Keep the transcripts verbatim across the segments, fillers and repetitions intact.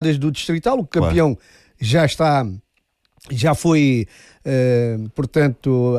do Distrital, o campeão claro. já está, já foi, uh, portanto,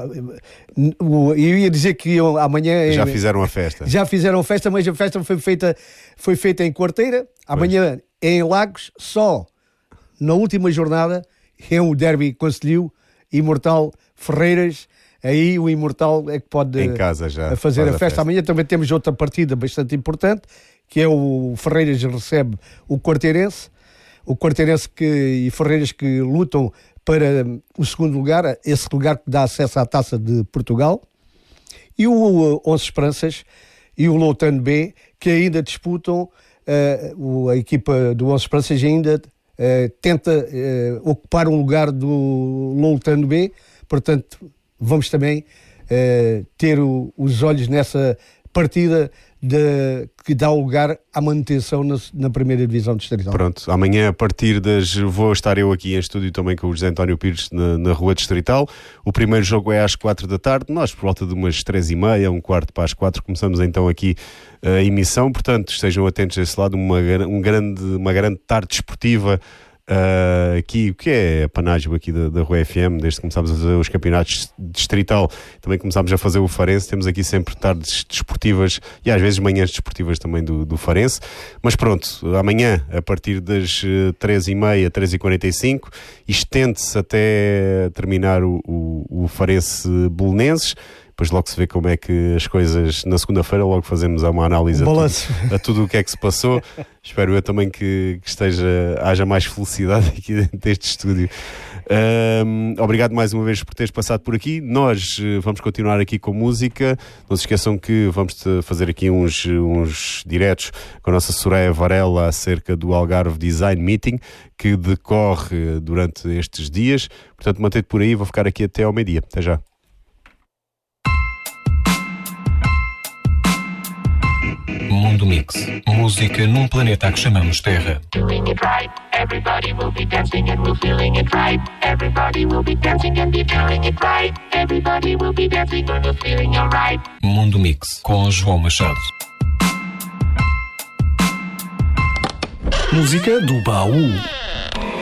uh, eu ia dizer que iam amanhã... Já fizeram a festa. Já fizeram a festa, mas a festa foi feita, foi feita em Quarteira, amanhã é em Lagos, só na última jornada é o derby Concelho, Imortal Ferreiras, aí o Imortal é que pode em casa já fazer a festa. a festa. Amanhã também temos outra partida bastante importante, que é o Ferreiras recebe o Quarteirense, o Quarteirense que, e Ferreiras que lutam para o segundo lugar, esse lugar que dá acesso à Taça de Portugal, e o Onze Esperanças e o Loutano B, que ainda disputam, uh, a equipa do Onze Esperanças ainda uh, tenta uh, ocupar um lugar do Loutano B, portanto vamos também uh, ter o, os olhos nessa partida de, que dá lugar à manutenção na, na primeira divisão distrital. Pronto, amanhã a partir das... Vou estar eu aqui em estúdio também com o José António Pires na, na Rua Distrital. O primeiro jogo é às quatro da tarde, nós por volta de umas três e meia, um quarto para as quatro, começamos então aqui a emissão, portanto estejam atentos a esse lado, uma, um grande, uma grande tarde desportiva. Uh, aqui, o que é a panágio aqui da, da Rua F M, desde que começámos a fazer os campeonatos distrital, também começámos a fazer o Farense, temos aqui sempre tardes desportivas e às vezes manhãs desportivas também do, do Farense, mas pronto, amanhã a partir das uh, três e meia, três e quarenta e cinco, estende-se até terminar o, o, o Farense Belenenses. Depois logo se vê como é que as coisas, na segunda-feira logo fazemos uma análise a tudo, a tudo o que é que se passou. Espero eu também que, que esteja, haja mais felicidade aqui dentro deste estúdio. Um, obrigado mais uma vez por teres passado por aqui. Nós uh, vamos continuar aqui com música. Não se esqueçam que vamos fazer aqui uns, uns diretos com a nossa Soraya Varela acerca do Algarve Design Meeting, que decorre durante estes dias. Portanto, mantém-te por aí, vou ficar aqui até ao meio-dia. Até já. Mundo Mix. Música num planeta a que chamamos Terra. Doing it right. Everybody will be dancing and we're feeling it right. Everybody will be dancing and be doing it right. Everybody will be dancing and we're feeling alright. Mundo Mix com João Machado. Música do baú.